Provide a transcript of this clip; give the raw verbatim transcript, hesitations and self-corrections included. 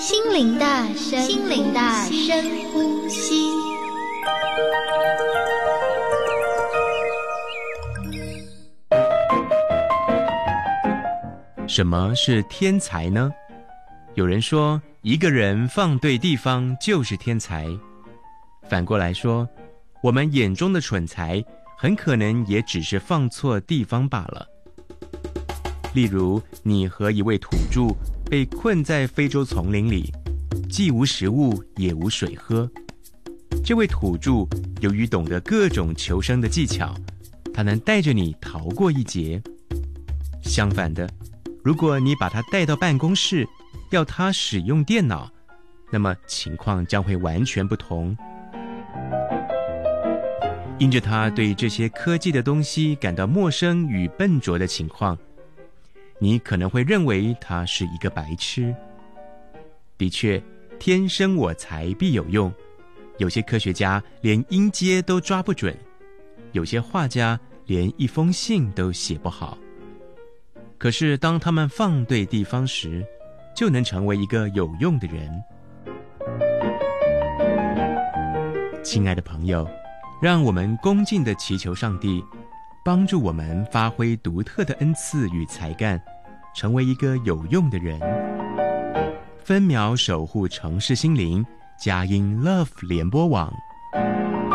心灵的深心灵的深呼吸。 什么是天才呢？有人说，一个人放对地方就是天才。反过来说，我们眼中的蠢材，很可能也只是放错地方罢了。例如，你和一位土著被困在非洲丛林里，既无食物也无水喝。这位土著由于懂得各种求生的技巧，他能带着你逃过一劫。相反的，如果你把他带到办公室，要他使用电脑，那么情况将会完全不同。因着他对这些科技的东西感到陌生与笨拙的情况，你可能会认为他是一个白痴。的确，天生我材必有用，有些科学家连音阶都抓不准，有些画家连一封信都写不好。可是当他们放对地方时，就能成为一个有用的人。亲爱的朋友，让我们恭敬地祈求上帝，帮助我们发挥独特的恩赐与才干，成为一个有用的人。分秒守护城市心灵，佳音 Love 联播网。